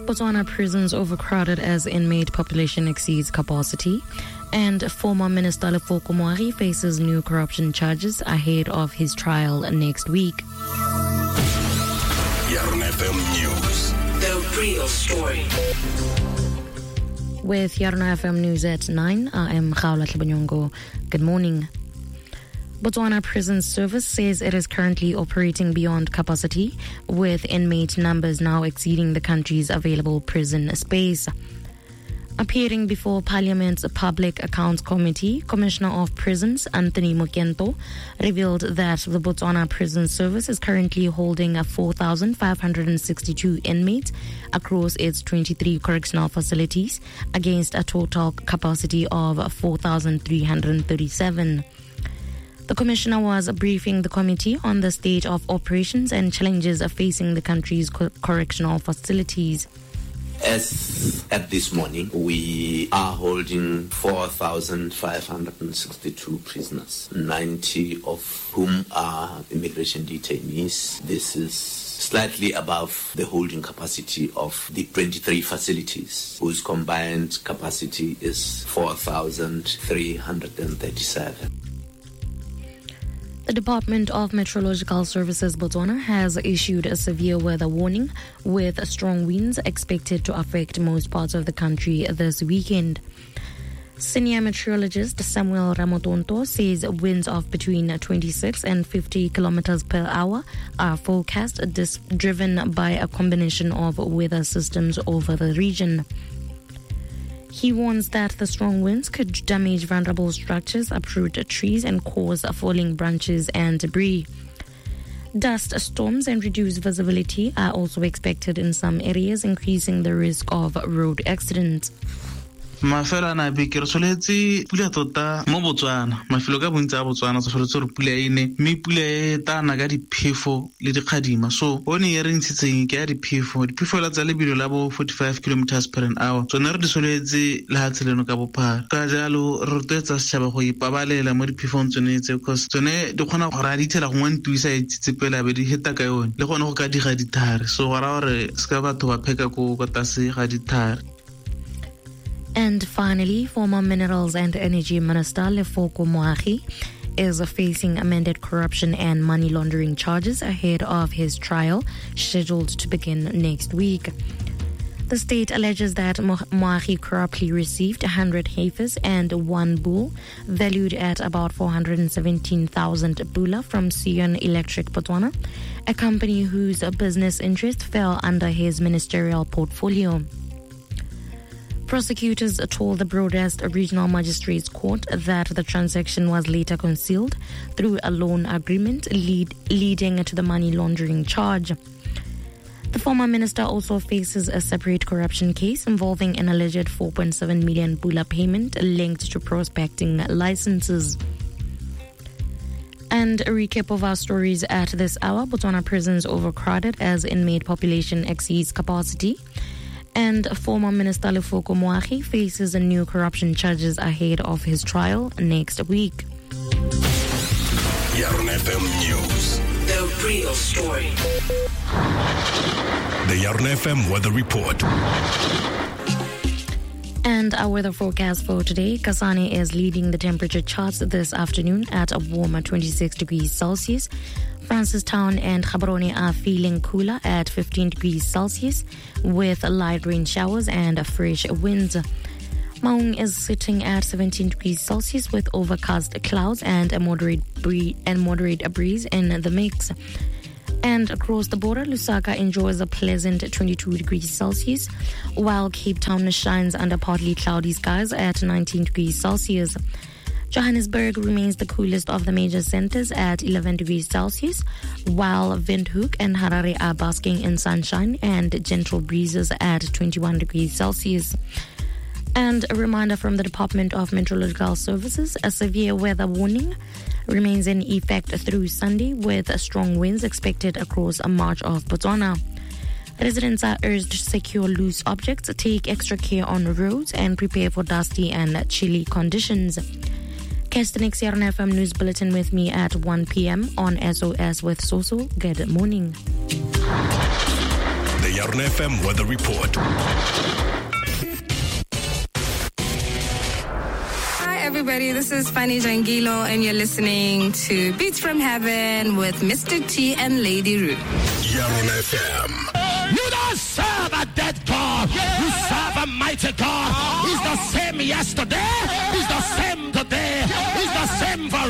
Botswana prisons overcrowded as inmate population exceeds capacity. And former Minister Lefoko Moagi faces new corruption charges ahead of his trial next week. Yarn FM News. The real story. With Yarna FM News at 9, I am Khaula Tlhabanyongo. Good morning. Botswana Prison Service says it is currently operating beyond capacity, with inmate numbers now exceeding the country's available prison space. Appearing before Parliament's Public Accounts Committee, Commissioner of Prisons Anthony Mokento revealed that the Botswana Prison Service is currently holding 4,562 inmates across its 23 correctional facilities against a total capacity of 4,337. The Commissioner was briefing the committee on the state of operations and challenges facing the country's correctional facilities. As at this morning, we are holding 4,562 prisoners, 90 of whom are immigration detainees. This is slightly above the holding capacity of the 23 facilities, whose combined capacity is 4,337. The Department of Meteorological Services Botswana has issued a severe weather warning with strong winds expected to affect most parts of the country this weekend. Senior meteorologist Samuel Ramotonto says winds of between 26 and 50 kilometers per hour are forecast, driven by a combination of weather systems over the region. He warns that the strong winds could damage vulnerable structures, uproot trees, and cause falling branches and debris. Dust storms and reduced visibility are also expected in some areas, increasing the risk of road accidents. Mafelo ana beke re soletse pula tota mo Botswana mafelo ka bontsi a Botswana so soletse re pula ine mme pula e tana ka diphefo le dikgadima so one ye re ntshitseng ke ya diphefo la tsa lebelo la bo 45 kilometers per hour tsone re di soletse le ha tseleno ka bophara ka jalo re rotsetsa setšhaba go ipabalela mo diphefong tsone tse because tsone di kgona go ra di tshela go ntwisa e tsitsepela be di heta ka yone le gone go ka diga dithare so go ra gore ska batho ba pheka ko tase ga dithare. And finally, former Minerals and Energy Minister Lefoko Moagi is facing amended corruption and money laundering charges ahead of his trial, scheduled to begin next week. The state alleges that Moagi corruptly received 100 heifers and one bull, valued at about 417,000 pula from Sion Electric Botswana, a company whose business interest fell under his ministerial portfolio. Prosecutors told the Broadest Regional Magistrates Court that the transaction was later concealed through a loan agreement leading to the money laundering charge. The former minister also faces a separate corruption case involving an alleged 4.7 million pula payment linked to prospecting licenses. And a recap of our stories at this hour. Botswana prisons overcrowded as inmate population exceeds capacity. And former Minister Lefoko Moagi faces a new corruption charges ahead of his trial next week. Yarn FM News. The real story. The Yarn FM Weather Report. And our weather forecast for today. Kasane is leading the temperature charts this afternoon at a warmer 26 degrees Celsius. Francistown and Gaborone are feeling cooler at 15 degrees Celsius with light rain showers and fresh winds. Maung is sitting at 17 degrees Celsius with overcast clouds and a moderate breeze in the mix. And across the border, Lusaka enjoys a pleasant 22 degrees Celsius, while Cape Town shines under partly cloudy skies at 19 degrees Celsius. Johannesburg remains the coolest of the major centers at 11 degrees Celsius, while Windhoek and Harare are basking in sunshine and gentle breezes at 21 degrees Celsius. And a reminder from the Department of Meteorological Services, a severe weather warning remains in effect through Sunday with strong winds expected across much of Botswana. Residents are urged to secure loose objects, take extra care on roads, and prepare for dusty and chilly conditions. Catch the next Yarn FM News Bulletin with me at 1 p.m. on SOS with Soso. Good morning. The Yarn FM Weather Report. Hi everybody, this is Fanny Jangilo and you're listening to Beats from Heaven with Mr. T and Lady Roo. Yarn FM. You don't serve a dead God. You serve a mighty God. He's the same yesterday. He's the same today. He's the same forever.